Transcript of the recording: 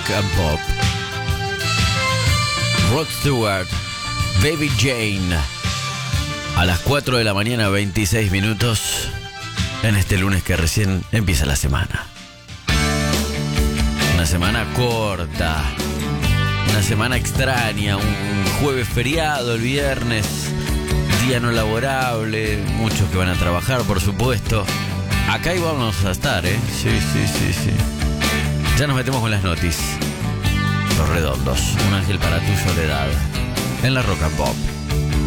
and Pop. Rod Stewart, Baby Jane. A las 4 de la mañana, 26 minutos. En este lunes que recién empieza la semana. Una semana corta. Una semana extraña. Un jueves feriado, el viernes. Día no laborable. Muchos que van a trabajar, por supuesto. Acá íbamos a estar, ¿eh? Sí. Ya nos metemos con las noticias. Los Redondos, un ángel para tu soledad. En la Rock and Pop.